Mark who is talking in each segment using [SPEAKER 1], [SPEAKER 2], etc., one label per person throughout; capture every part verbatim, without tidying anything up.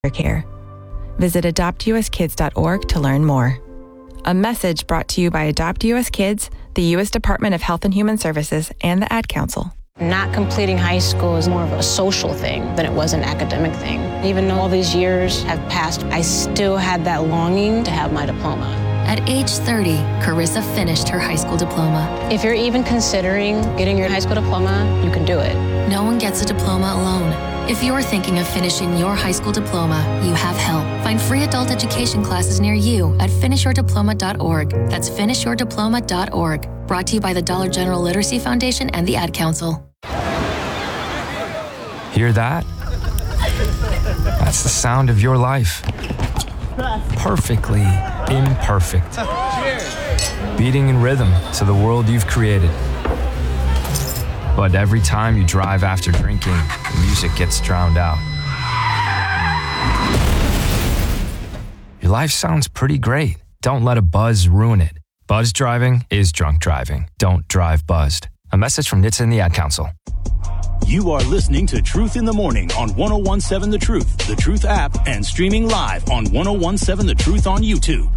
[SPEAKER 1] care. Visit adopt u s kids dot org to learn more. A message brought to you by Adopt U S Kids, the U S Department of Health and Human Services, and the Ad Council.
[SPEAKER 2] Not completing high school is more of a social thing than it was an academic thing. Even though all these years have passed, I still had that longing to have my diploma.
[SPEAKER 3] At age thirty, Carissa finished her high school diploma.
[SPEAKER 2] If you're even considering getting your high school diploma, you can do it.
[SPEAKER 3] No one gets a diploma alone. If you're thinking of finishing your high school diploma, you have help. Find free adult education classes near you at finish your diploma dot org. That's finish your diploma dot org. Brought to you by the Dollar General Literacy Foundation and the Ad Council.
[SPEAKER 4] Hear that? That's the sound of your life. Perfectly imperfect. Beating in rhythm to the world you've created. But every time you drive after drinking, the music gets drowned out. Your life sounds pretty great. Don't let a buzz ruin it. Buzz driving is drunk driving. Don't drive buzzed. A message from N H T S A and the Ad Council.
[SPEAKER 5] You are listening to Truth in the Morning on one oh one point seven The Truth, The Truth app, and streaming live on one oh one point seven The Truth on YouTube.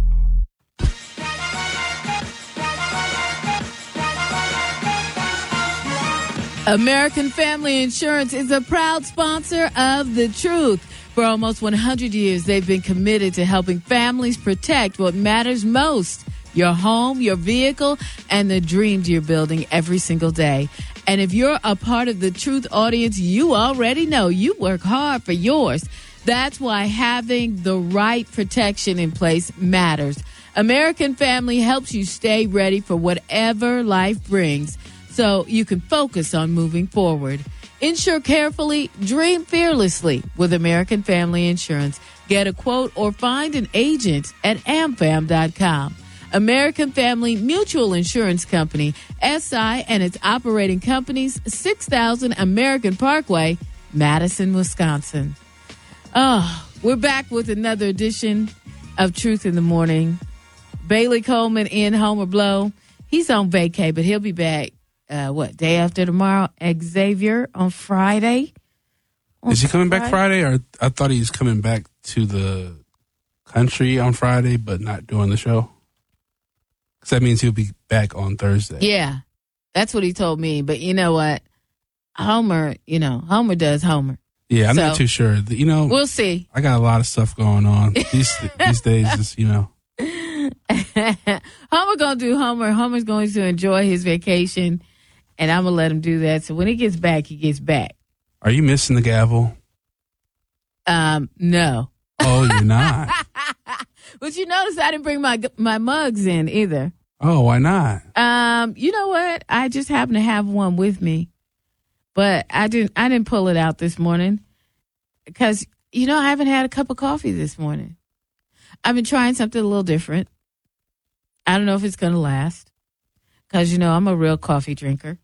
[SPEAKER 6] American Family Insurance is a proud sponsor of The Truth. For almost one hundred years, they've been committed to helping families protect what matters most, your home, your vehicle, and the dreams you're building every single day. And if you're a part of The Truth audience, you already know you work hard for yours. That's why having the right protection in place matters. American Family helps you stay ready for whatever life brings, so you can focus on moving forward. Insure carefully, dream fearlessly with American Family Insurance. Get a quote or find an agent at am fam dot com. American Family Mutual Insurance Company, S I, and its operating companies, six thousand American Parkway, Madison, Wisconsin. Oh, we're back with another edition of Truth in the Morning. Bailey Coleman in Homer Blow. He's on vacay, but he'll be back. Uh, what, day after tomorrow? Xavier on Friday? On
[SPEAKER 7] Is he coming
[SPEAKER 6] Friday?
[SPEAKER 7] back Friday? Or I thought he was coming back to the country on Friday, but not doing the show. Because that means he'll be back on Thursday.
[SPEAKER 6] Yeah, that's what he told me. But you know what? Homer, you know, Homer does Homer.
[SPEAKER 7] Yeah, I'm
[SPEAKER 6] So,
[SPEAKER 7] not too sure. You know,
[SPEAKER 6] We'll see.
[SPEAKER 7] I got a lot of stuff going on these these days. Just, you know,
[SPEAKER 6] Homer gonna do Homer. Homer's going to enjoy his vacation, and I'm gonna let him do that. So when he gets back, he gets back.
[SPEAKER 7] are you missing the gavel?
[SPEAKER 6] Um, no.
[SPEAKER 7] Oh, you're not.
[SPEAKER 6] But you notice I didn't bring my my mugs in either.
[SPEAKER 7] Oh, why not?
[SPEAKER 6] Um, you know what? I just happen to have one with me, but I didn't. I didn't pull it out this morning because you know I haven't had a cup of coffee this morning. I've been trying something a little different. I don't know if it's going to last because you know I'm a real coffee drinker,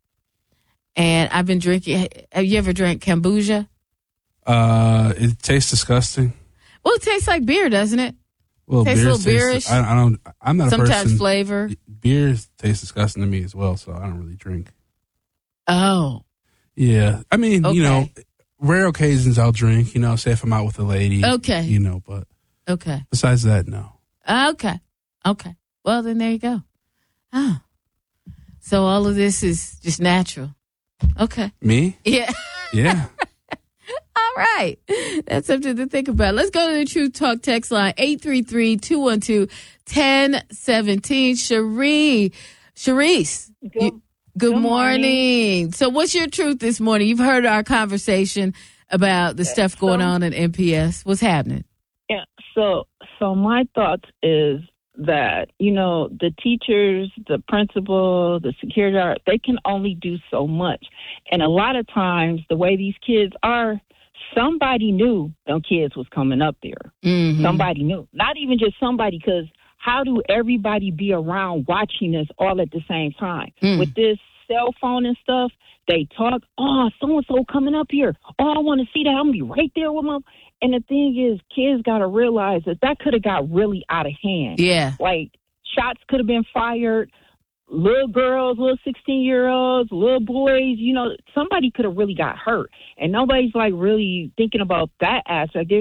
[SPEAKER 6] and I've been drinking. Have you ever drank kombucha?
[SPEAKER 7] Uh, it tastes disgusting.
[SPEAKER 6] Well, it tastes like beer, doesn't it?
[SPEAKER 7] Well,
[SPEAKER 6] Tastes a
[SPEAKER 7] beer
[SPEAKER 6] little beerish.
[SPEAKER 7] tastes. I, I don't. I'm not a
[SPEAKER 6] Sometimes
[SPEAKER 7] person.
[SPEAKER 6] flavor.
[SPEAKER 7] Beer tastes disgusting to me as well, so I don't really drink.
[SPEAKER 6] Oh,
[SPEAKER 7] Yeah, I mean,
[SPEAKER 6] Okay.
[SPEAKER 7] you know, rare occasions I'll drink. You know, say if I'm out with a lady.
[SPEAKER 6] Okay.
[SPEAKER 7] You know, but
[SPEAKER 6] okay,
[SPEAKER 7] besides that, no.
[SPEAKER 6] okay, okay. Well, then there you go. Oh, so all of this is just natural. Okay.
[SPEAKER 7] Me?
[SPEAKER 6] Yeah.
[SPEAKER 7] Yeah.
[SPEAKER 6] All right. That's something to think about. Let's go to the Truth Talk text line, eight three three, two one two, one oh one seven. Cherie, Cherise,
[SPEAKER 8] Good,
[SPEAKER 6] you- good,
[SPEAKER 8] good
[SPEAKER 6] morning.
[SPEAKER 8] morning.
[SPEAKER 6] So what's your truth this morning? You've heard our conversation about the stuff going
[SPEAKER 8] So-
[SPEAKER 6] on at M P S. What's happening?
[SPEAKER 8] Yeah. So, so my thoughts is that, you know, the teachers, the principal, the security guard, they can only do so much. And a lot of times the way these kids are, somebody knew them kids was coming up there.
[SPEAKER 6] Mm-hmm.
[SPEAKER 8] Somebody knew. Not even just somebody, because how do everybody be around watching us all at the same time?
[SPEAKER 6] Mm.
[SPEAKER 8] With this cell phone and stuff, they talk, oh, so-and-so coming up here. Oh, I want to see that. I'm going to be right there with my... And the thing is, kids got to realize that that could have got really out of hand.
[SPEAKER 6] Yeah.
[SPEAKER 8] Like, shots could have been fired. little girls, little sixteen-year-olds, little boys, you know, somebody could have really got hurt. And nobody's, like, really thinking about that aspect. They're